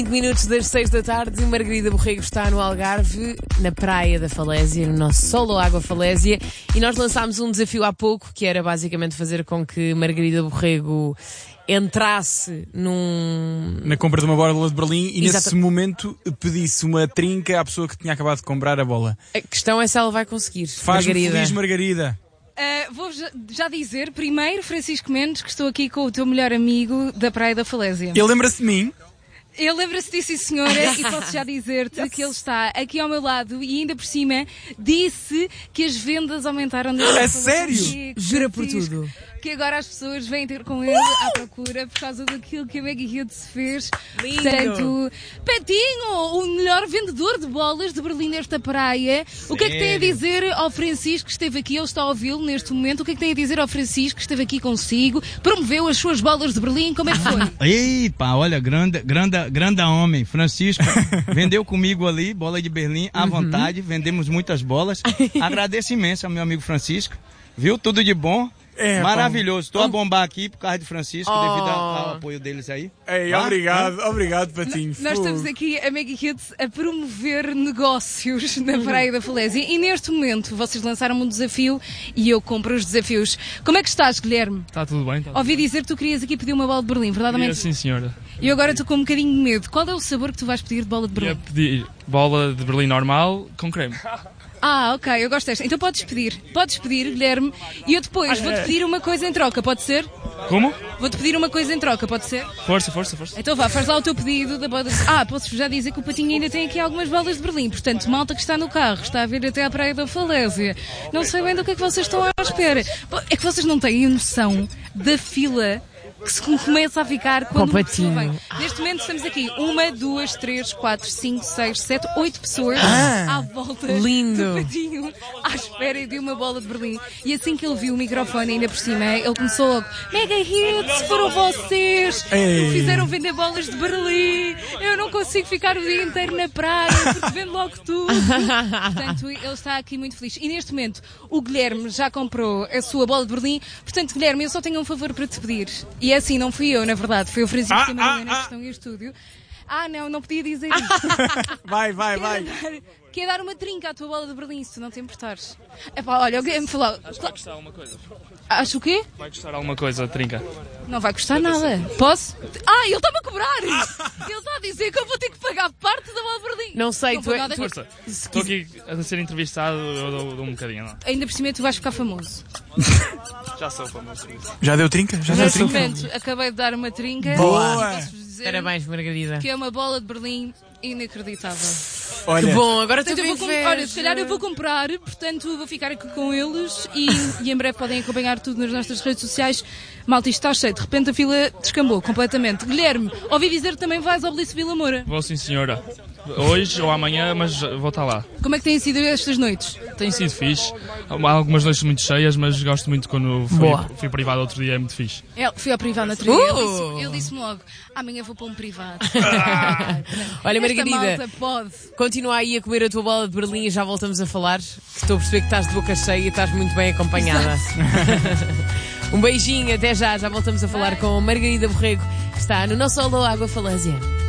5 minutos das 6 da tarde, Margarida Borrego está no Algarve, na Praia da Falésia, no nosso Solo Água Falésia, e nós lançámos um desafio há pouco, que era basicamente fazer com que Margarida Borrego entrasse na compra de uma bola de Berlim e nesse momento pedisse uma trinca à pessoa que tinha acabado de comprar a bola. A questão é se ela vai conseguir. Faz-me feliz, Margarida. Vou já dizer, primeiro, Francisco Mendes, que estou aqui com o teu melhor amigo da Praia da Falésia. Ele lembra-se de mim? Ele lembra-se disso, sim, senhora, e posso já dizer-te que ele está aqui ao meu lado e ainda por cima disse que as vendas aumentaram. É sério? Jura por tudo. Que agora as pessoas vêm ter com ele à procura por causa daquilo que a Maggie Hughes fez. Lindo. Portanto, Petinho, o melhor vendedor de bolas de Berlim nesta praia. Sério? O que é que tem a dizer ao Francisco que esteve aqui? Ele está a ouvi-lo neste momento. O que é que tem a dizer ao Francisco que esteve aqui consigo? Promoveu as suas bolas de Berlim? Como é que foi? Eita, olha, grande homem. Francisco vendeu comigo ali, bola de Berlim, à vontade. Vendemos muitas bolas. Agradeço imenso ao meu amigo Francisco. Viu? Tudo de bom. Maravilhoso. Estou a bombar aqui por causa de Francisco, devido ao apoio deles aí. Ei, obrigado, Patinho. Nós estamos aqui, a Maggie Hughes, a promover negócios na Praia da Falésia e neste momento vocês lançaram um desafio e eu compro os desafios. Como é que estás, Guilherme? Está tudo bem. Ouvi dizer que tu querias aqui pedir uma bola de Berlim, verdadeiramente? Sim, senhora. E eu agora estou com um bocadinho de medo. Qual é o sabor que tu vais pedir de bola de Berlim? Ia pedir bola de Berlim normal com creme. Ah, ok, eu gosto desta. Então podes pedir, Guilherme, e eu depois vou-te pedir uma coisa em troca, pode ser? Como? Vou-te pedir uma coisa em troca, pode ser? Força. Então vá, faz lá o teu pedido da bola de... posso já dizer que o Patinho ainda tem aqui algumas bolas de Berlim, portanto, malta que está no carro, está a vir até à Praia da Falésia. Não sei bem do que é que vocês estão à espera. É que vocês não têm a noção da fila que se começa a ficar quando uma pessoa vem. Neste momento estamos aqui 1, 2, 3, 4, 5, 6, 7, 8 pessoas à volta lindo. do Patinho à espera de uma bola de Berlim. E assim que ele viu o microfone ainda por cima, ele começou logo: Mega Hits, foram vocês que fizeram vender bolas de Berlim. Eu não consigo ficar o dia inteiro na praia porque vendo logo tudo. Portanto, ele está aqui muito feliz. E neste momento o Guilherme já comprou a sua bola de Berlim. Portanto, Guilherme, eu só tenho um favor para te pedir. E é assim, não fui eu, na verdade, foi o Francisco que estão em estúdio. Não podia dizer isso. Vai. Quer dar uma trinca à tua bola de Berlim, se tu não te importares. Olha, alguém me falou. Vai custar alguma coisa? Acho o quê? Vai custar alguma coisa, trinca? Não vai custar nada. Posso? Ele está-me a cobrar! Ele está a dizer que eu vou ter que pagar parte da bola de Berlim. Não sei, não tu é... Força. Estou aqui a ser entrevistado, eu dou um bocadinho, não? Ainda por cima tu vais ficar famoso. Já sou famoso. Já deu trinca? Neste momento, acabei de dar uma trinca. Boa! E posso-vos dizer Parabéns, Margarida. que é uma bola de Berlim inacreditável. Olha, Que bom, agora Portanto, estou olha, se calhar eu vou comprar, portanto vou ficar aqui com eles e em breve podem acompanhar tudo nas nossas redes sociais. Malta, isto está cheio, de repente a fila descambou completamente. Guilherme, ouvi dizer que também vais ao Belice Vila Moura. Vou sim, senhora. Hoje ou amanhã, mas vou estar lá. Como é que têm sido estas noites? Tem sido fixe. Há algumas noites muito cheias, mas gosto muito quando fui privado outro dia, é muito fixe. Fui ao privado na trilha. Ele disse-me logo: amanhã vou para um privado. Olha, Margarida, esta malta pode. continua aí a comer a tua bola de Berlim e já voltamos a falar, que estou a perceber que estás de boca cheia e estás muito bem acompanhada. Um beijinho, até já voltamos a falar com Margarida Borrego, que está no nosso Solo Água Falésia.